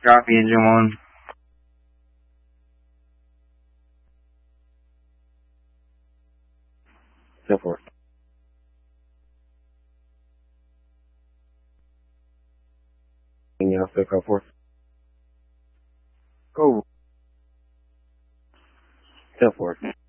Copy, engine one. So forth. Alpha, call forth. Go. So forth.